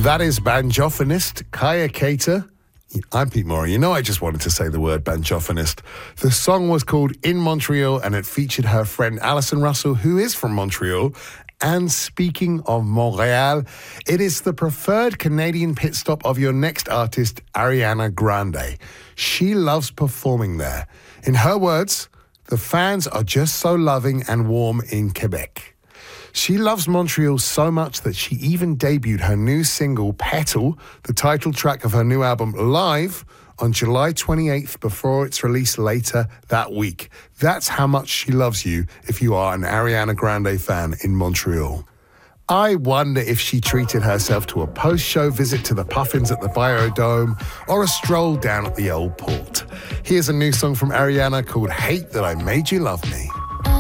That is banjophonist Kaya Keita. I'm Pete Mori. You know, I just wanted to say the word banjophonist. The song was called In Montreal, and it featured her friend Alison Russell, who is from Montreal. And speaking of Montreal, it is the preferred Canadian pit stop of your next artist, Ariana Grande. She loves performing there. In her words, the fans are just so loving and warm in Quebec. She loves Montreal so much that she even debuted her new single, Petal, the title track of her new album, live on July 28th before its release later that week. That's how much she loves you if you are an Ariana Grande fan in Montreal. I wonder if she treated herself to a post-show visit to the Puffins at the Biodome or a stroll down at the Old Port. Here's a new song from Ariana called Hate That I Made You Love Me.